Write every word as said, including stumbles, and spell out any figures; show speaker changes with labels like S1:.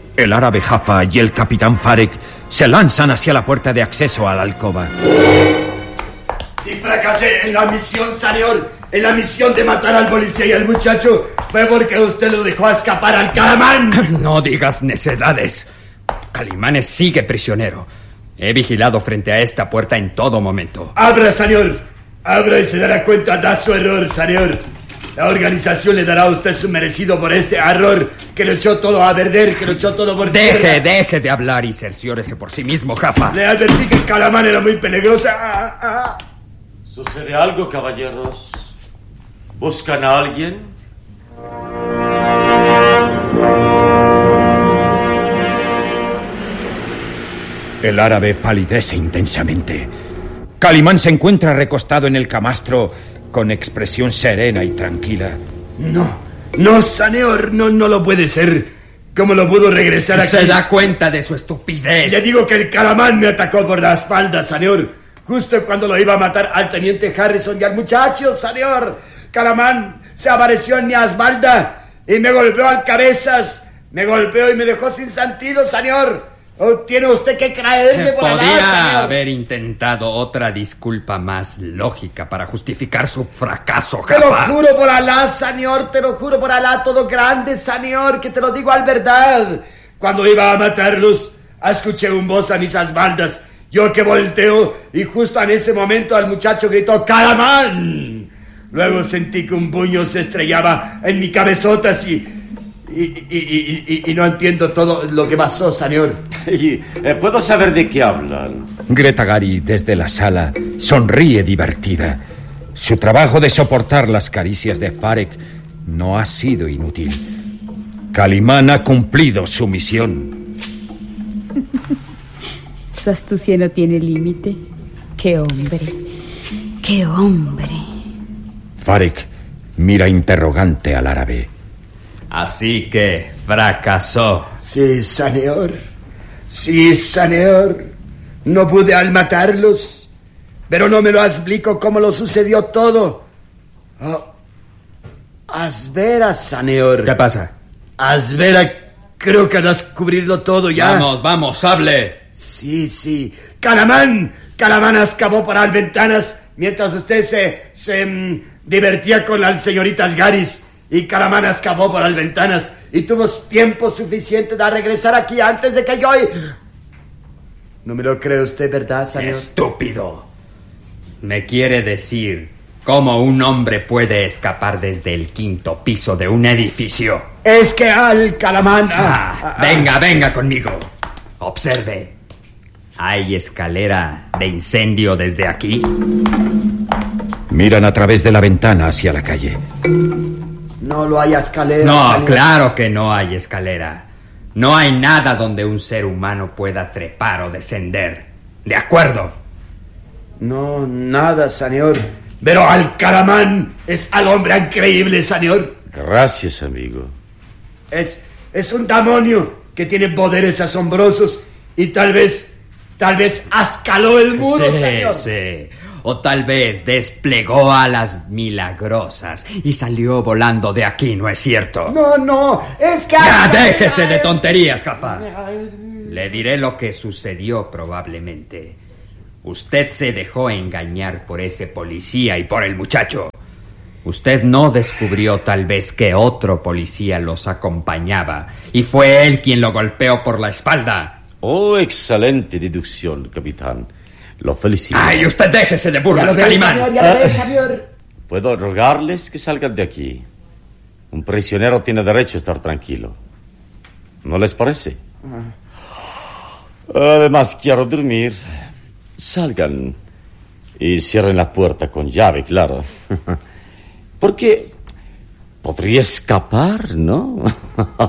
S1: El árabe Jaffa y el capitán Farek se lanzan hacia la puerta de acceso a la alcoba.
S2: Si fracasé en la misión, señor, en la misión de matar al policía y al muchacho, fue porque usted lo dejó escapar al Calimán.
S3: No digas necedades. Calimán sigue prisionero. He vigilado frente a esta puerta en todo momento.
S2: Abra, señor. Abra y se dará cuenta de su error, señor. La organización le dará a usted su merecido por este error que lo echó todo a perder, que lo echó todo por
S3: Deje,
S2: tierra.
S3: deje de hablar y cerciórese por sí mismo, Jaffa.
S2: Le advertí que el Calimán era muy peligrosa. Ah, ah.
S4: ¿Sucede algo, caballeros? ¿Buscan a alguien?
S1: El árabe palidece intensamente. Calimán se encuentra recostado en el camastro con expresión serena y tranquila.
S2: No, no, señor, no, no lo puede ser. ¿Cómo lo pudo regresar aquí?
S3: Se da cuenta de su estupidez.
S2: Le digo que el Calimán me atacó por la espalda, señor. Justo cuando lo iba a matar al teniente Harrison y al muchacho, señor. Calimán se apareció en mi espalda y me golpeó al cabezas. Me golpeó y me dejó sin sentido, señor. ¿O tiene usted que creerme por
S3: Podría
S2: allá, señor?
S3: haber intentado otra disculpa más lógica para justificar su fracaso,
S2: Te lo
S3: Jaffa.
S2: juro por Alá, señor, te lo juro por Alá, todo grande, señor, que te lo digo al verdad. Cuando iba a matarlos, escuché un voz a mis espaldas. Yo que volteo y justo en ese momento el muchacho gritó ¡Calimán! Luego sentí que un puño se estrellaba en mi cabezota así. Y, y, y, y, y no entiendo todo lo que pasó, señor.
S4: Y, eh, ¿Puedo saber de qué hablan?
S1: Greta Gary, desde la sala, sonríe divertida. Su trabajo de soportar las caricias de Farek no ha sido inútil. Calimán ha cumplido su misión.
S5: Su astucia no tiene límite. ¡Qué hombre! ¡Qué hombre!
S1: Farek mira interrogante al árabe.
S3: Así que fracasó.
S2: Sí, señor. Sí, señor. No pude al matarlos, pero no me lo explico cómo lo sucedió todo. Oh, as veras, señor.
S3: ¿Qué pasa?
S2: As veras, creo que descubrirlo todo ya.
S3: Vamos, vamos, hable.
S2: Sí, sí. Calimán, Calimán escapó por las ventanas mientras usted se, se mm, divertía con las señoritas Garis. Y Calimán escapó por las ventanas y tuvo tiempo suficiente de regresar aquí antes de que yo... No me lo cree usted, ¿verdad, señor?
S3: Estúpido. Me quiere decir cómo un hombre puede escapar desde el quinto piso de un edificio.
S2: Es que al Calimán...
S3: Ah,
S2: ah, ah,
S3: venga, venga conmigo. Observe. ¿Hay escalera de incendio desde aquí?
S1: Miran a través de la ventana hacia la calle.
S2: No lo hay escalera,
S3: No,
S2: señor.
S3: claro que no hay escalera. No hay nada donde un ser humano pueda trepar o descender. ¿De acuerdo?
S2: No, nada, señor. Pero al Calimán es al hombre increíble, señor.
S4: Gracias, amigo.
S2: Es, es un demonio que tiene poderes asombrosos y tal vez, tal vez escaló el muro,
S3: Sí,
S2: señor.
S3: sí. O tal vez desplegó alas milagrosas y salió volando de aquí, ¿no es cierto?
S2: No, no, es que...
S3: ¡Ya, déjese de tonterías, Jaffa! Le diré lo que sucedió probablemente. Usted se dejó engañar por ese policía y por el muchacho. Usted no descubrió tal vez que otro policía los acompañaba y fue él quien lo golpeó por la espalda.
S4: Oh, excelente deducción, capitán. Lo felicito.
S3: ¡Ay, usted déjese de
S2: Ya
S3: burlas,
S2: lo ves,
S3: Calimán!
S2: señor, ya lo ves, señor.
S4: ¿Puedo rogarles que salgan de aquí? Un prisionero tiene derecho a estar tranquilo. ¿No les parece? Además, quiero dormir. Salgan y cierren la puerta con llave, claro. Porque podría escapar, ¿no?